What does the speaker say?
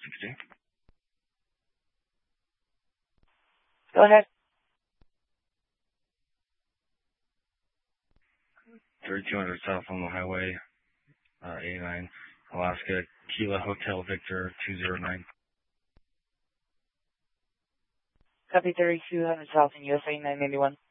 60. Go ahead. 3200 South on the Highway, 89, Alaska, Kila Hotel Victor 209. Copy 3200 South in USA 991.